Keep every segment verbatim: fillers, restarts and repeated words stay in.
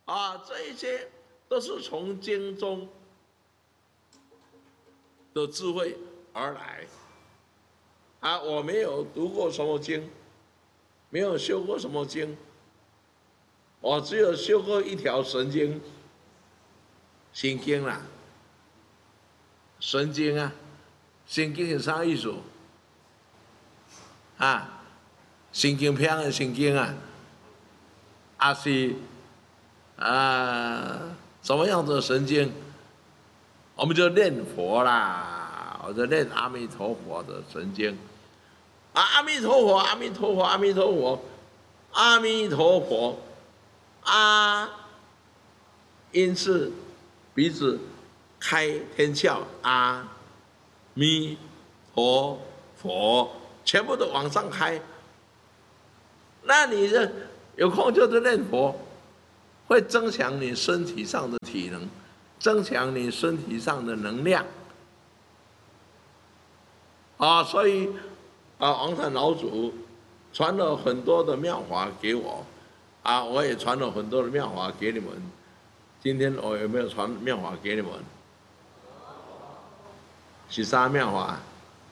啊，这一些都是从经中的智慧而来。啊，我没有读过什么经，没有修过什么经，我只有修过一条神经，心经啦，神经啊，神经是啥意思？啊，神经片的神经啊，啊是啊什么样的神经？我们就念佛啦，我就念阿弥陀佛的神经。啊，阿弥陀佛，阿弥陀佛，阿弥陀佛，阿弥陀佛，阿，因是鼻子开天窍，阿弥陀佛，全部都往上开。那你这有空就是念佛，会增强你身体上的体能，增强你身体上的能量。啊，所以啊，王禅老祖传了很多的妙法给我，啊，我也传了很多的妙法给你们。今天我有没有传妙法给你们？是啥妙法？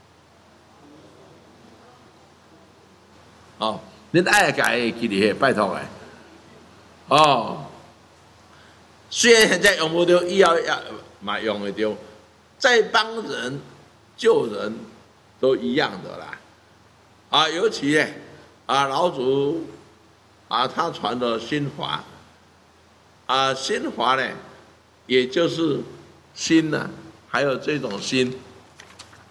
哦，恁爱改记得拜托诶。哦，虽然现在用不着，以后要嘛用得着，在帮人救人都一样的啦。啊，尤其呢，啊老祖啊他传的心法，啊心法呢，也就是心呢、啊，还有这种心。